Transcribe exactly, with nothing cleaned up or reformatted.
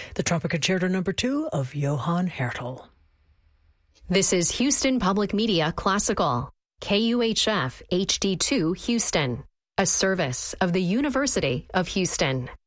the Trumpet Concerto Number Two of Johann Hertel. This is Houston Public Media Classical, K U H F H D two Houston, a service of the University of Houston.